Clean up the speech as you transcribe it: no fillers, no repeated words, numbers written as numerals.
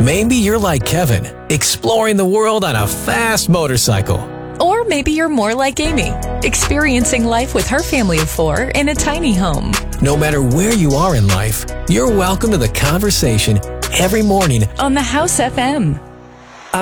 Maybe you're like Kevin, exploring the world on a fast motorcycle. Or maybe you're more like Amy, experiencing life with her family of 4 in a tiny home. No matter where you are in life, you're welcome to the conversation every morning on the House FM.